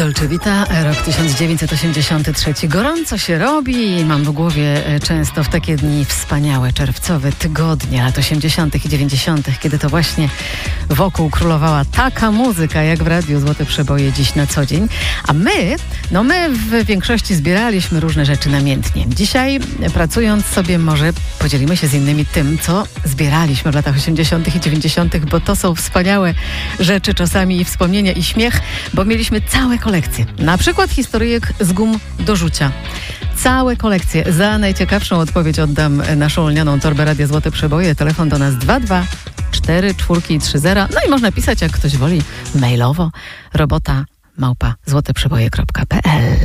Dolce Vita, rok 1983. Gorąco się robi. Mam w głowie często w takie dni wspaniałe, czerwcowe tygodnie lat 80. i 90., kiedy to właśnie wokół królowała taka muzyka, jak w Radiu Złote Przeboje dziś na co dzień. A my w większości zbieraliśmy różne rzeczy namiętnie. Dzisiaj, pracując sobie, może podzielimy się z innymi tym, co zbieraliśmy w latach 80. i 90., bo to są wspaniałe rzeczy, czasami i wspomnienia, i śmiech, bo mieliśmy całe kolekcje. Na przykład historyjek z gum do rzucia. Całe kolekcje. Za najciekawszą odpowiedź oddam naszą lnianą torbę Radia Złote Przeboje. Telefon do nas 2244330. No i można pisać, jak ktoś woli, mailowo robota@złoteprzeboje.pl.